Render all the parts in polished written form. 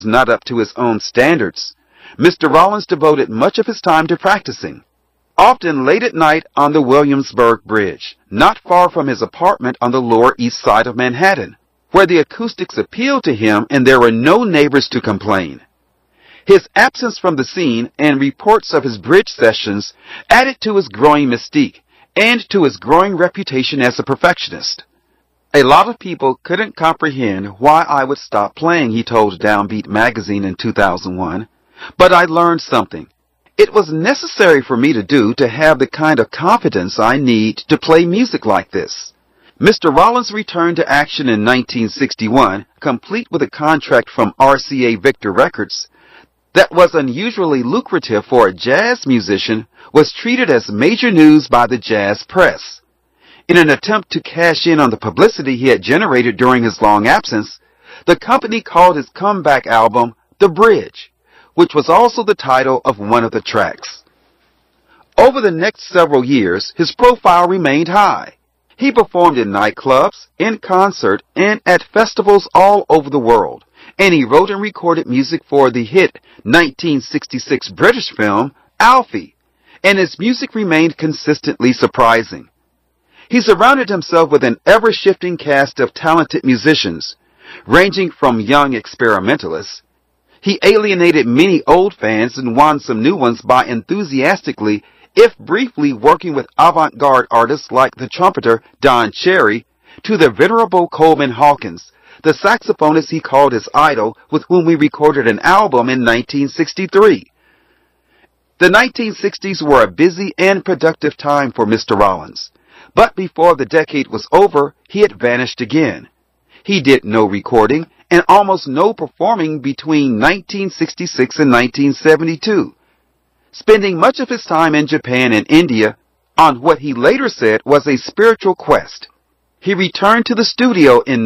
not up to his own standards, Mr. Rollins devoted much of his time to practicing, often late at night on the Williamsburg Bridge, not far from his apartment on the Lower East Side of Manhattan, where the acoustics appealed to him and there were no neighbors to complain. His absence from the scene and reports of his bridge sessions added to his growing mystique and to his growing reputation as a perfectionist. A lot of people couldn't comprehend why I would stop playing, he told Downbeat magazine in 2001, but I learned something. It was necessary for me to do to have the kind of confidence I need to play music like this. Mr. Rollins returned to action in 1961, complete with a contract from RCA Victor Records that was unusually lucrative for a jazz musician, was treated as major news by the jazz press. In an attempt to cash in on the publicity he had generated during his long absence, the company called his comeback album The Bridge, which was also the title of one of the tracks. Over the next several years, his profile remained high. He performed in nightclubs, in concert, and at festivals all over the world, and he wrote and recorded music for the hit 1966 British film Alfie, and his music remained consistently surprising. He surrounded himself with an ever-shifting cast of talented musicians, ranging from young experimentalists. He alienated many old fans and won some new ones by enthusiastically, if briefly, working with avant-garde artists like the trumpeter Don Cherry to the venerable Coleman Hawkins, the saxophonist he called his idol, with whom we recorded an album in 1963. The 1960s were a busy and productive time for Mr. Rollins, but before the decade was over, he had vanished again. He did no recording and almost no performing between 1966 and 1972, spending much of his time in Japan and India on what he later said was a spiritual quest. He returned to the studio in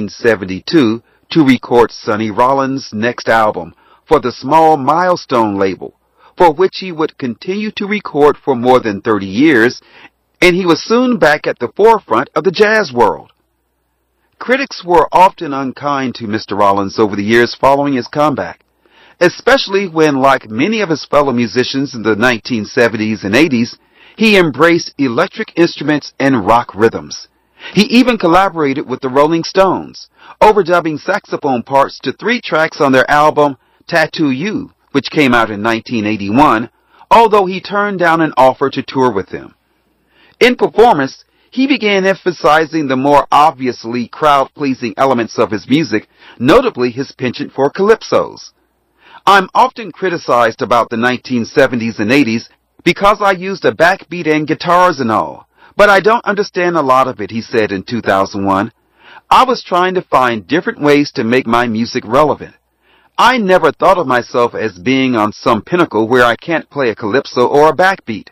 1972 to record Sonny Rollins' next album for the small Milestone label, for which he would continue to record for more than 30 years, and he was soon back at the forefront of the jazz world. Critics were often unkind to Mr. Rollins over the years following his comeback, especially when, like many of his fellow musicians in the 1970s and 80s, he embraced electric instruments and rock rhythms. He even collaborated with the Rolling Stones, overdubbing saxophone parts to 3 tracks on their album Tattoo You, which came out in 1981, although he turned down an offer to tour with them. In performance, he began emphasizing the more obviously crowd-pleasing elements of his music, notably his penchant for calypsos. I'm often criticized about the 1970s and 80s because I used a backbeat and guitars and all, but I don't understand a lot of it, he said in 2001. I was trying to find different ways to make my music relevant. I never thought of myself as being on some pinnacle where I can't play a calypso or a backbeat.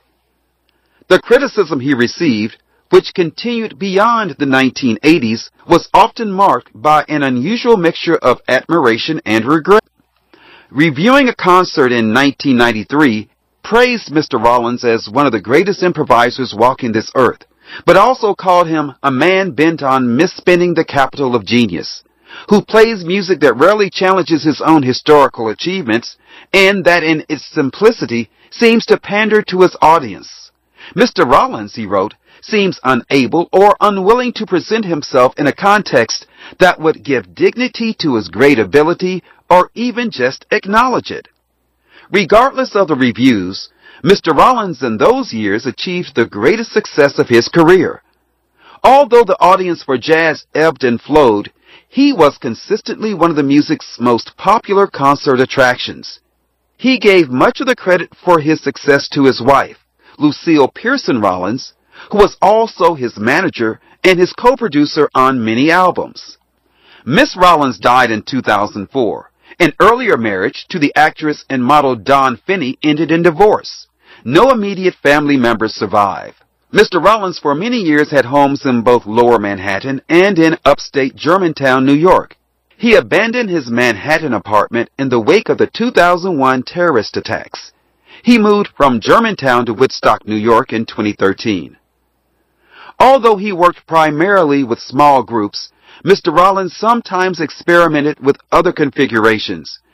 The criticism he received, which continued beyond the 1980s, was often marked by an unusual mixture of admiration and regret. Reviewing a concert in 1993, praised Mr. Rollins as one of the greatest improvisers walking this earth, but also called him a man bent on misspending the capital of genius, who plays music that rarely challenges his own historical achievements, and that in its simplicity seems to pander to his audience. Mr. Rollins, he wrote, seems unable or unwilling to present himself in a context that would give dignity to his great ability or even just acknowledge it. Regardless of the reviews, Mr. Rollins in those years achieved the greatest success of his career. Although the audience for jazz ebbed and flowed, he was consistently one of the music's most popular concert attractions. He gave much of the credit for his success to his wife, Lucille Pearson Rollins, who was also his manager and his co-producer on many albums. Miss Rollins died in 2004. An earlier marriage to the actress and model Dawn Finney ended in divorce. No immediate family members survive. Mr. Rollins for many years had homes in both Lower Manhattan and in upstate Germantown, New York. He abandoned his Manhattan apartment in the wake of the 2001 terrorist attacks. He moved from Germantown to Woodstock, New York in 2013. Although he worked primarily with small groups, Mr. Rollins sometimes experimented with other configurations,